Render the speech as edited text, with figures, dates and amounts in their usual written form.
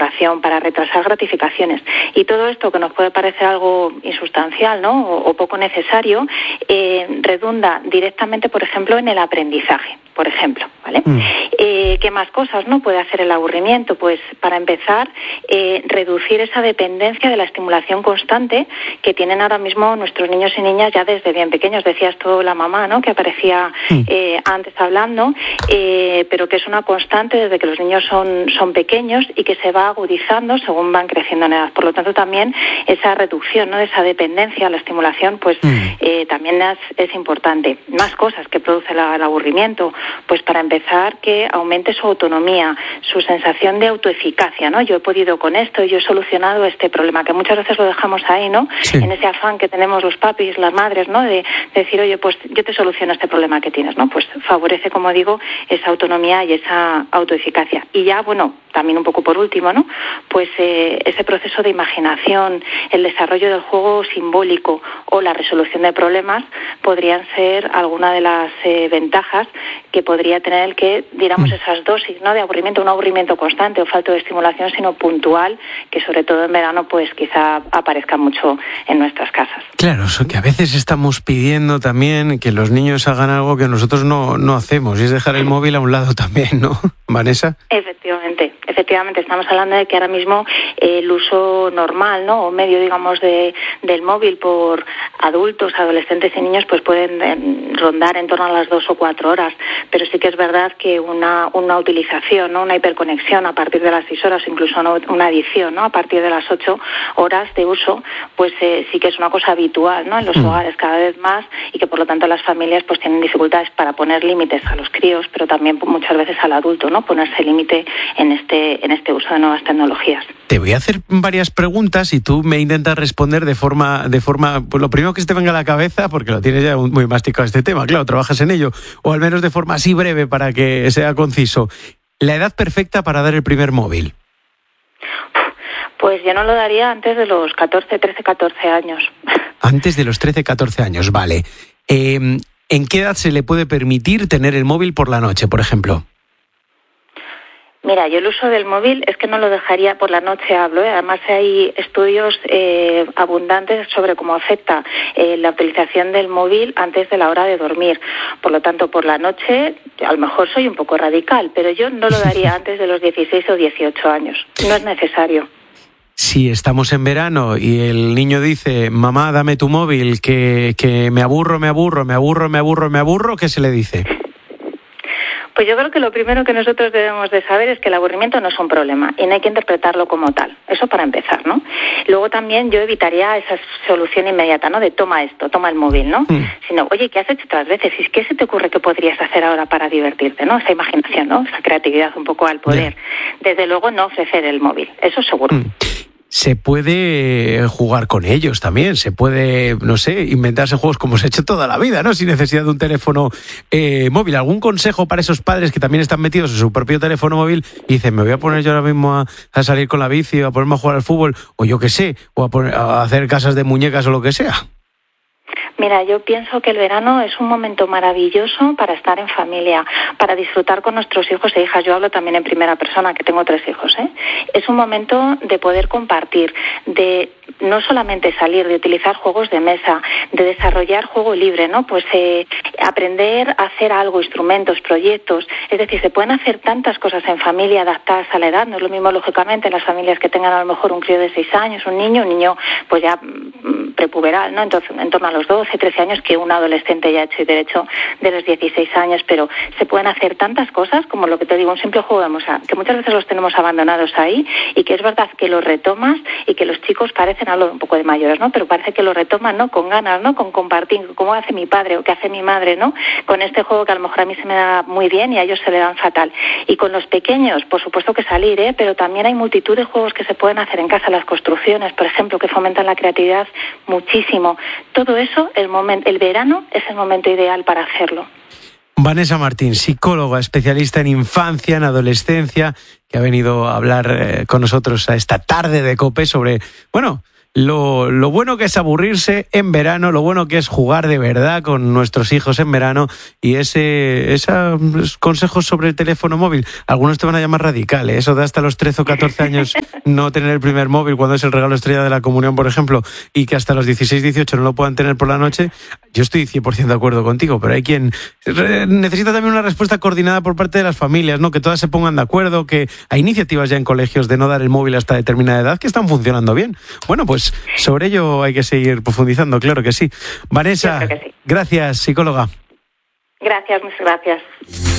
frustración, para retrasar gratificaciones. Y todo esto, que nos puede parecer algo insustancial, ¿no?, o poco necesario, redunda directamente, por ejemplo, en el aprendizaje, por ejemplo, ¿vale? ¿Qué más cosas, no, puede hacer el aburrimiento? Pues, para empezar, reducir esa dependencia de la estimulación constante que tienen ahora mismo nuestros niños y niñas ya desde bien pequeños. Decías tú la mamá, ¿no?, que aparecía antes hablando, pero que es una constante desde que los niños son pequeños y que se va agudizando según van creciendo en edad. Por lo tanto, también esa reducción, ¿no?, de esa dependencia a la estimulación, pues también es importante. Más cosas que produce el aburrimiento, pues para empezar, que aumente su autonomía, su sensación de autoeficacia, ¿no? Yo he podido con esto, yo he solucionado este problema, que muchas veces lo dejamos ahí, ¿no? Sí. En ese afán que tenemos los papis, las madres, ¿no?, de decir, oye, pues yo te soluciono este problema que tienes, ¿no? Pues favorece, como digo, esa autonomía y esa autoeficacia. Y ya, bueno, también un poco por último, ¿no?, pues ese proceso de imaginación, el desarrollo del juego simbólico o la resolución de problemas podrían ser alguna de las ventajas que podría tener el que diéramos esas dosis, ¿no?, de aburrimiento, un aburrimiento constante o falta de estimulación, sino puntual, que sobre todo en verano pues quizá aparezca mucho en nuestras casas. Claro, eso que a veces estamos pidiendo también que los niños hagan algo que nosotros no hacemos, y es dejar el móvil a un lado también, ¿no, Vanessa? Efectivamente, estamos hablando de que ahora mismo el uso normal, ¿no?, o medio, digamos, del móvil por adultos, adolescentes y niños, pues pueden rondar en torno a las 2 o 4 horas, pero sí que es verdad que una utilización, ¿no?, una hiperconexión a partir de las 6 horas, incluso una adicción, ¿no?, a partir de las 8 horas de uso, pues sí que es una cosa habitual, ¿no?, en los hogares cada vez más, y que por lo tanto las familias pues tienen dificultades para poner límites a los críos, pero también muchas veces al adulto, ¿no?, ponerse límite en este uso de nuevas tecnologías. Te voy a hacer varias preguntas y tú me intentas responder de forma pues lo primero que se te venga a la cabeza, porque lo tienes ya muy masticado este tema, claro, trabajas en ello, o al menos de forma así breve para que sea conciso. ¿La edad perfecta para dar el primer móvil? Pues yo no lo daría antes de los 13, 14 años. Antes de los 13, 14 años, vale. ¿En qué edad se le puede permitir tener el móvil por la noche, por ejemplo? Mira, yo el uso del móvil es que no lo dejaría por la noche, además hay estudios abundantes sobre cómo afecta la utilización del móvil antes de la hora de dormir. Por lo tanto, por la noche, a lo mejor soy un poco radical, pero yo no lo daría antes de los 16 o 18 años. No es necesario. Si estamos en verano y el niño dice, mamá, dame tu móvil, que me aburro, ¿qué se le dice? Pues yo creo que lo primero que nosotros debemos de saber es que el aburrimiento no es un problema y no hay que interpretarlo como tal. Eso para empezar, ¿no? Luego también yo evitaría esa solución inmediata, ¿no?, de toma esto, toma el móvil, ¿no? Sino, oye, ¿qué has hecho otras veces? ¿Y qué se te ocurre que podrías hacer ahora para divertirte, ¿no? Esa imaginación, ¿no? Esa creatividad un poco al poder. Desde luego no ofrecer el móvil, eso seguro. Se puede jugar con ellos también, se puede, no sé, inventarse juegos como se ha hecho toda la vida, ¿no?, sin necesidad de un teléfono móvil. ¿Algún consejo para esos padres que también están metidos en su propio teléfono móvil y dicen, me voy a poner yo ahora mismo a salir con la bici, o a ponerme a jugar al fútbol, o yo qué sé, o a hacer casas de muñecas o lo que sea? Mira, yo pienso que el verano es un momento maravilloso para estar en familia, para disfrutar con nuestros hijos e hijas. Yo hablo también en primera persona, que tengo 3 hijos, ¿eh? Es un momento de poder compartir, de no solamente salir, de utilizar juegos de mesa, de desarrollar juego libre, ¿no? Pues aprender a hacer algo, instrumentos, proyectos. Es decir, se pueden hacer tantas cosas en familia adaptadas a la edad. No es lo mismo, lógicamente, las familias que tengan a lo mejor un crío de 6 años, un niño pues ya prepuberal, ¿no? Entonces, en torno a los 12, 13 años, que un adolescente ya hecho y derecho de los 16 años, pero se pueden hacer tantas cosas como lo que te digo, un simple juego de mesa, que muchas veces los tenemos abandonados ahí, y que es verdad que los retomas y que los chicos parecen, hablo un poco de mayores, ¿no?, pero parece que lo retoman, ¿no?, con ganas, ¿no?, con compartir, como hace mi padre o que hace mi madre, ¿no?, con este juego que a lo mejor a mí se me da muy bien y a ellos se le dan fatal. Y con los pequeños, por supuesto que salir, pero también hay multitud de juegos que se pueden hacer en casa, las construcciones, por ejemplo, que fomentan la creatividad muchísimo. Todo eso, el verano es el momento ideal para hacerlo. Vanessa Martín, psicóloga, especialista en infancia, en adolescencia, que ha venido a hablar con nosotros a esta tarde de COPE sobre, lo bueno que es aburrirse en verano, lo bueno que es jugar de verdad con nuestros hijos en verano y esos consejos sobre el teléfono móvil. Algunos te van a llamar radical, ¿eh? Eso de hasta los 13 o 14 años no tener el primer móvil cuando es el regalo estrella de la comunión, por ejemplo, y que hasta los 16, 18 no lo puedan tener por la noche. Yo estoy 100% de acuerdo contigo, pero hay quien necesita también una respuesta coordinada por parte de las familias, ¿no? Que todas se pongan de acuerdo, que hay iniciativas ya en colegios de no dar el móvil hasta determinada edad que están funcionando bien. Bueno, pues sobre ello hay que seguir profundizando, claro que sí. Vanessa, Yo creo que sí. Gracias, psicóloga. Gracias, muchas gracias.